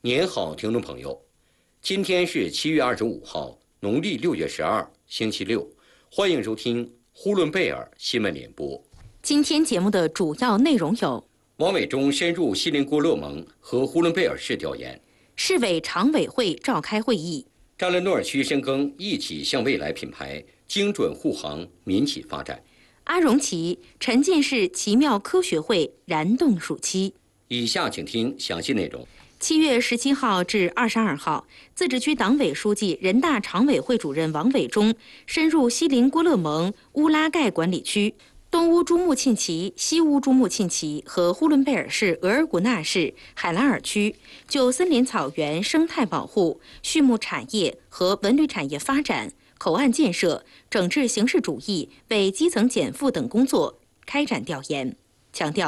您好，听众朋友，今天是7月25号，农历6月12，星期六，欢迎收听呼伦贝尔新闻联播。 今天节目的主要内容有： 王伟忠深入锡林郭勒盟和呼伦贝尔市调研； 市委常委会召开会议； 扎勒诺尔区深耕一起向未来品牌，精准护航民企发展； 阿荣旗沉浸式奇妙科学会燃动暑期。 以下请听详细内容。 7月17号至22号，自治区党委书记、人大常委会主任王伟忠深入锡林郭勒盟乌拉盖管理区、东乌珠穆沁旗、西乌珠穆沁旗和呼伦贝尔市额尔古纳市海拉尔区，就森林草原生态保护、畜牧产业和文旅产业发展、口岸建设、整治形式主义、为基层减负等工作开展调研，强调